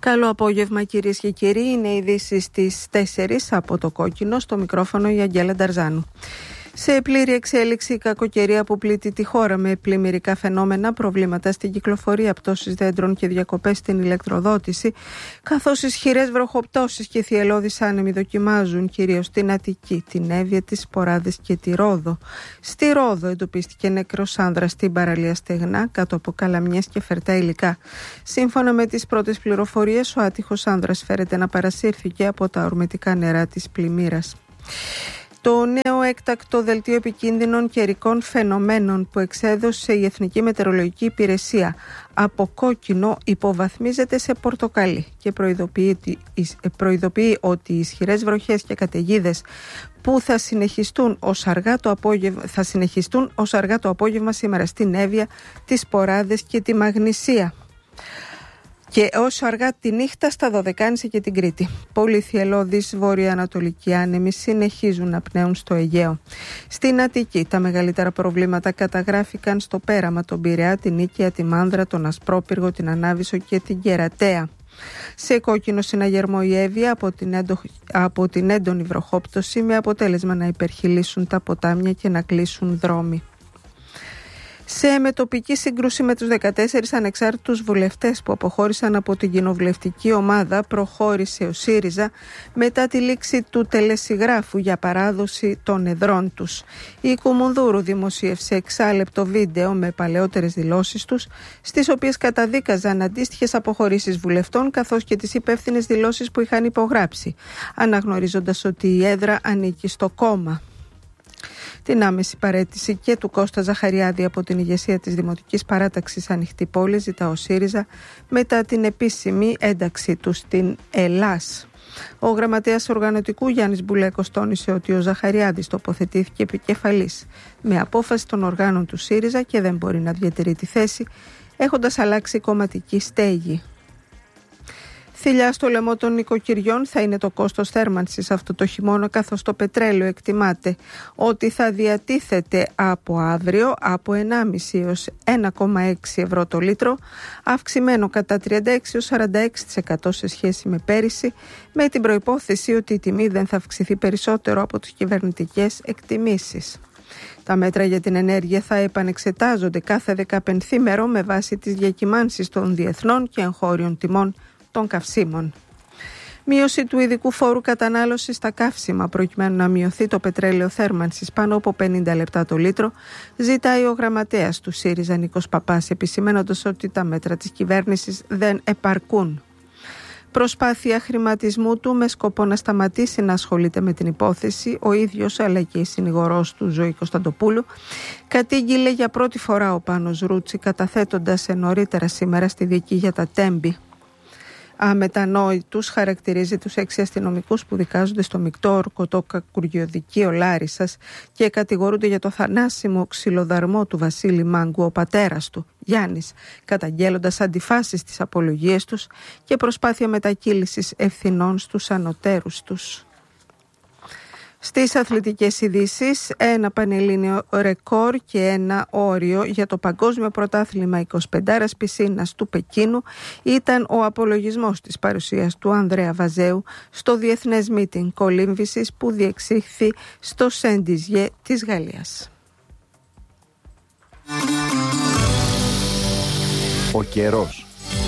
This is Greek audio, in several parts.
Καλό απόγευμα κυρίες και κύριοι, είναι ειδήσεις στις 4 από το Κόκκινο, στο μικρόφωνο η Αγγέλα Νταρζάνου. Σε πλήρη εξέλιξη η κακοκαιρία που πλήττει τη χώρα με πλημμυρικά φαινόμενα, προβλήματα στην κυκλοφορία, πτώσεις δέντρων και διακοπές στην ηλεκτροδότηση, καθώς ισχυρές βροχοπτώσεις και θυελλώδεις άνεμοι δοκιμάζουν κυρίως στην Αττική, την Εύβοια, τις Σποράδες και τη Ρόδο. Στη Ρόδο εντοπίστηκε νεκρός άνδρας στην παραλία Στεγνά, κάτω από καλαμιές και φερτά υλικά. Σύμφωνα με τις πρώτες πληροφορίες, ο άτυχος άνδρας φέρεται να παρασύρθηκε από τα ορμητικά νερά της πλημμύρας. Το νέο έκτακτο δελτίο επικίνδυνων καιρικών φαινομένων που εξέδωσε η Εθνική Μετεωρολογική Υπηρεσία από κόκκινο υποβαθμίζεται σε πορτοκαλί και προειδοποιεί ότι οι ισχυρές βροχές και καταιγίδες που θα συνεχιστούν ως αργά το απόγευμα σήμερα στην Εύβοια, τις Σποράδες και τη Μαγνησία, και όσο αργά τη νύχτα στα Δωδεκάνησα και την Κρήτη. Πολύ θυελλώδεις βορειοανατολικοί άνεμοι συνεχίζουν να πνέουν στο Αιγαίο. Στην Αττική τα μεγαλύτερα προβλήματα καταγράφηκαν στο Πέραμα, τον Πειραιά, την Νίκαια, τη Μάνδρα, τον Ασπρόπυργο, την Ανάβησο και την Κερατέα. Σε κόκκινο συναγερμό η Εύβοια από την έντονη βροχόπτωση, με αποτέλεσμα να υπερχειλήσουν τα ποτάμια και να κλείσουν δρόμοι. Σε μετοπική σύγκρουση με τους 14 ανεξάρτητους βουλευτές που αποχώρησαν από την κοινοβουλευτική ομάδα, προχώρησε ο ΣΥΡΙΖΑ μετά τη λήξη του τελεσυγράφου για παράδοση των εδρών τους. Η Κουμουνδούρου δημοσίευσε 6λεπτο βίντεο με παλαιότερες δηλώσεις τους, στις οποίες καταδίκαζαν αντίστοιχες αποχωρήσεις βουλευτών, καθώς και τις υπεύθυνες δηλώσεις που είχαν υπογράψει, αναγνωρίζοντας ότι η έδρα ανήκει στο κόμμα. Την άμεση παραίτηση και του Κώστα Ζαχαριάδη από την ηγεσία της Δημοτικής Παράταξης Ανοιχτή Πόλη ζητά ο ΣΥΡΙΖΑ μετά την επίσημη ένταξή του στην ΕΛΑΣ. Ο γραμματέας οργανωτικού Γιάννης Μπουλέκος τόνισε ότι ο Ζαχαριάδης τοποθετήθηκε επικεφαλής με απόφαση των οργάνων του ΣΥΡΙΖΑ και δεν μπορεί να διατηρεί τη θέση, έχοντας αλλάξει κομματική στέγη. Θηλιά στο λαιμό των νοικοκυριών θα είναι το κόστος θέρμανσης αυτό το χειμώνα, καθώς το πετρέλαιο εκτιμάται ότι θα διατίθεται από αύριο από 1,5 έως 1,6 ευρώ το λίτρο, αυξημένο κατά 36-46% σε σχέση με πέρυσι, με την προϋπόθεση ότι η τιμή δεν θα αυξηθεί περισσότερο από τις κυβερνητικές εκτιμήσεις. Τα μέτρα για την ενέργεια θα επανεξετάζονται κάθε 15ήμερο με βάση τις διακυμάνσεις των διεθνών και εγχώριων τιμών των καυσίμων. Μείωση του ειδικού φόρου κατανάλωσης στα καύσιμα προκειμένου να μειωθεί το πετρέλαιο θέρμανσης πάνω από 50 λεπτά το λίτρο, ζητάει ο γραμματέας του ΣΥΡΙΖΑ Νίκος Παπάς, επισημένοντας ότι τα μέτρα της κυβέρνησης δεν επαρκούν. Προσπάθεια χρηματισμού του με σκοπό να σταματήσει να ασχολείται με την υπόθεση, ο ίδιος αλλά και η συνηγορός του Ζωή Κωνσταντοπούλου κατήγγειλε για πρώτη φορά ο Πάνος Ρούτσι, καταθέτοντας νωρίτερα σήμερα στη δίκη για τα Τέμπη. Αμετανόητους χαρακτηρίζει τους 6 αστυνομικούς που δικάζονται στο μεικτό ορκωτό κακουριοδικείο Λάρισσας και κατηγορούνται για το θανάσιμο ξυλοδαρμό του Βασίλη Μάγκου, ο πατέρας του, Γιάννης, καταγγέλλοντας αντιφάσεις στις απολογίες τους και προσπάθεια μετακύλησης ευθυνών στους ανωτέρους τους. Στις αθλητικές ειδήσεις, ένα πανελλήνιο ρεκόρ και ένα όριο για το Παγκόσμιο Πρωτάθλημα 25 πισίνας του Πεκίνου ήταν ο απολογισμός της παρουσίας του Ανδρέα Βαζέου στο Διεθνές Μίτινγκ Κολύμβησης που διεξήχθη στο Σεντιζιέ της Γαλλίας. Ο καιρός.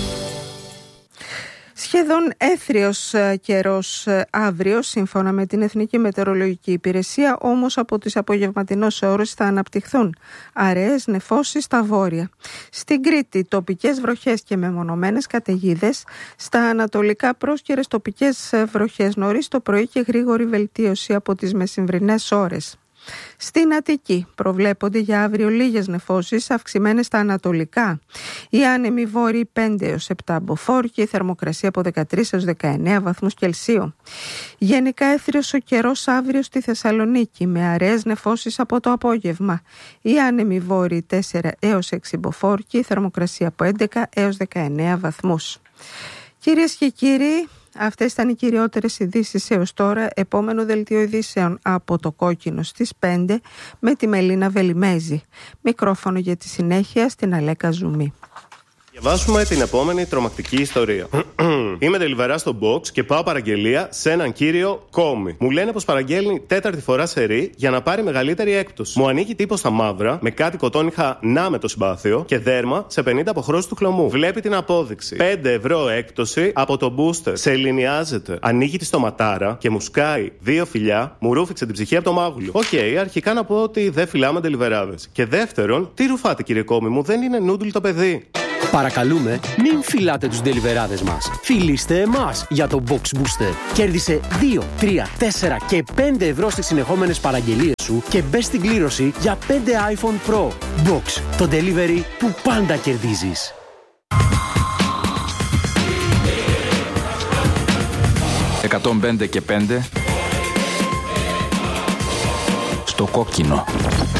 Σχεδόν έθριος καιρός αύριο, σύμφωνα με την Εθνική Μετεωρολογική Υπηρεσία, όμως από τις απογευματινές ώρες θα αναπτυχθούν αραιές νεφώσεις στα βόρεια. Στην Κρήτη τοπικές βροχές και μεμονωμένες καταιγίδες, στα ανατολικά πρόσκαιρες τοπικές βροχές νωρίς το πρωί και γρήγορη βελτίωση από τις μεσημβρινές ώρες. Στην Αττική προβλέπονται για αύριο λίγες νεφώσεις, αυξημένες στα ανατολικά. Οι άνεμοι βόρειοι 5 έως 7 μποφόρ και η θερμοκρασία από 13 έως 19 βαθμούς Κελσίου. Γενικά έθριος ο καιρός αύριο στη Θεσσαλονίκη με αραιές νεφώσεις από το απόγευμα. Οι άνεμοι βόρειοι 4 έως 6 μποφόρ και η θερμοκρασία από 11 έως 19 βαθμούς. Κυρίες και κύριοι, αυτές ήταν οι κυριότερες ειδήσεις έως τώρα. Επόμενο δελτίο ειδήσεων από το Κόκκινο στις 5 με τη Μελίνα Βελιμέζη. Μικρόφωνο για τη συνέχεια στην Αλέκα Ζουμί. Διαβάσουμε την επόμενη τρομακτική ιστορία. Είμαι delivery στο box και πάω παραγγελία σε έναν κύριο Κόμι. Μου λένε πως παραγγέλνει τέταρτη φορά σερί για να πάρει μεγαλύτερη έκπτωση. Μου ανοίγει τύπο στα μαύρα με κάτι κοτόνιχα να με το συμπάθειο και δέρμα σε 50 αποχρώσεις του χλωμού. Βλέπει την απόδειξη. 5 ευρώ έκπτωση από το booster. Σε ελληνιάζεται. Ανοίγει τη στοματάρα και μου σκάει 2 φιλιά, μου ρούφηξε την ψυχή από το μάγουλο. Οκ, αρχικά να πω ότι δεν φυλάμε deliverάδες. Και δεύτερον, τι ρουφάτε κύριε Κόμι μου, δεν είναι νούντλ το παιδί. Παρακαλούμε, μην φυλάτε τους ντελιβεράδες μας. Φιλήστε εμάς για το Box Booster. Κέρδισε 2, 3, 4 και 5 ευρώ στις συνεχόμενες παραγγελίες σου και μπες στην κλήρωση για 5 iPhone Pro. Box, το delivery που πάντα κερδίζεις. «105 και 5» στο κόκκινο.